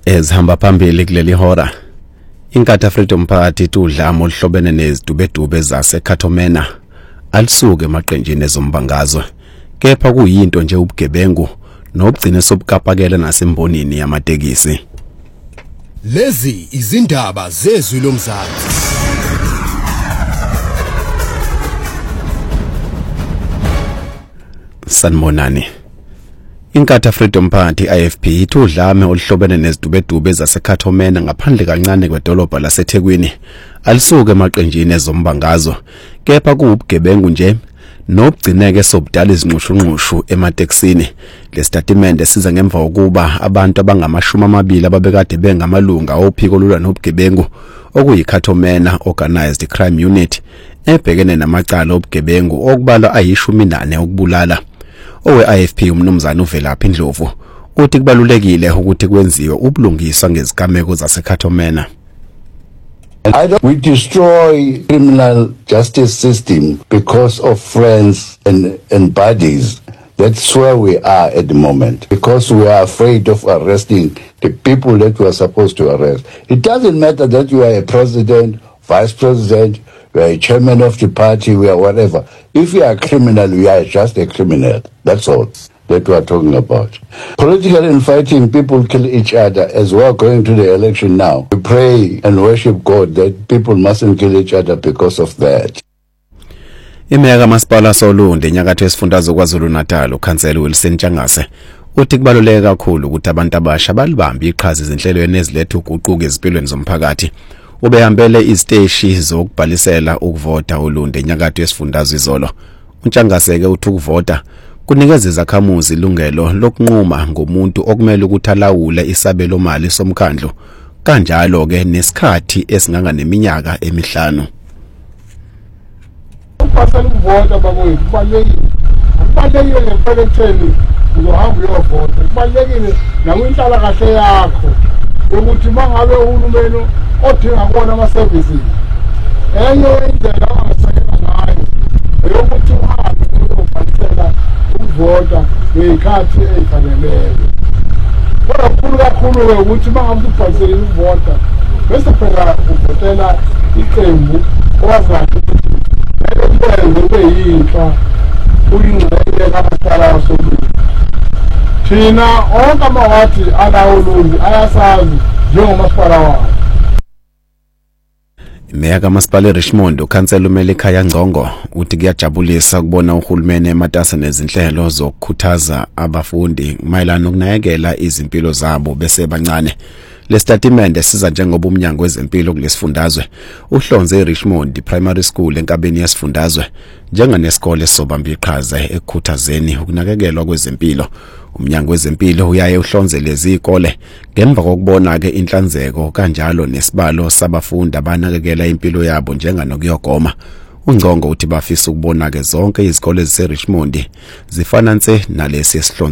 ezihamba phambili kuleli hora. Inkatha Freedom Party udlame oluhlobene nezidubedube zaseKhathomena alisuke emaqenjini ezombangazwe, kepha kuyinto nje ubugebengu nobugcine sobukapakela nasembonini yamatekisi. Lezi izindaba zezwi lomzansi. Sanibonani. Inkatha Freedom Party IFP udlame oluhlobene nezidubedube zaseKhathomena ngaphandle kancane kwedolobha laseThekwini alisuke emaqenjini ezombangazwe, kepha kuubugebengu nje nobugcineke sobudala izinqushunqushu ematekisini. Lesitatimende siza ngemva ukuba abantu abangama-20 ababekade bengamalunga ophiko olulwa nobugebengu okuyiKhathomena Organized Crime Unit ebhekene namacala obugebengu okubalwa ayi-14 okubulala. Owe-IFP umnumzana uVelaphi Ndlovu uthi kubalulekile ukuthi kwenziwe ubulungiswa ngezigameko zaseKhathomena. We destroy criminal justice system because of friends and buddies. That's where we are at the moment, because we are afraid of arresting the people that we are supposed to arrest. It doesn't matter that you are a president, vice president, you are a chairman of the party, we are whatever. If you are a criminal, you are just a criminal. That's all that we are talking about. Political infighting, people kill each other. As we are going to the election now, we pray and worship God that people mustn't kill each other because of that. Imeya kaMasipala Solunde enyakatho yesifundazwe KwaZulu-Natal uKhansela Wilson Ntshangase uthi kubaluleke kakhulu ukuthi abantu abasha balibambe iqhaza ezinhlelweni eziletha uguquko ezimpilweni zomphakathi. Ubehambele iziteshi zokubhalisela ukuvota uLunde enyakatho yesifundazwe izolo. uNtshangase ke uthi ukuvota kunikeza izakhamuzi ilungelo lokunquma ngomuntu okumele ukuthi alawule isabelo mali somkhandlu, kanjalo ke nesikhathi esinganga neminyaka emihlanu. Ukuphatha ukuvota bakwethu kubalulekile ngempeletheni uzohamba uyovota. Kubalulekile nakwinhlala kahle yakho ukuthi mangabe uhulumeni odinga kuona ama-services enye indlela angasekela ngayo eyokuthi uhambe uyobhalisela ukuvota ngey'khathi ey'faneleyo. Kodwa kakhulu-ke ukuthi mangabe ubhalisele ukuvota bese phela uvotela iqembu owazayo ukuthi kube yinhlwa uyingxenye kamasipala Solunde. Thina onke amawadi alawulundi ayasazi njengomasipala wayo. Imeya kaMasipala Richmond uKhansela uMelikhaya Ngcongo uthi kuyajabulisa ukubona uhulumeni ematasa nezinhlelo zokukhuthaza abafundi mayelana nokunakekela izimpilo zabo bese bancane. Lesitatimende siza njengoba umnyango wezempilo kulesifundazwe uhlonze eRichmond Primary School enkabeni yesifundazwe njenganesikole esobamba iqhaza ekukhuthazeni ukunakekelwa kwezempilo. Umnyango wezempilo uyaye uhlonze lezi izikole ngemva kokubona ke inhlanzeko kanjalo nesibalo sabafundi abanakekela impilo yabo njenganokuyogoma. uNgcongo uthi bafisa ukubona ke zonke izikole eziseRichmond zifananse nalesi esihlonze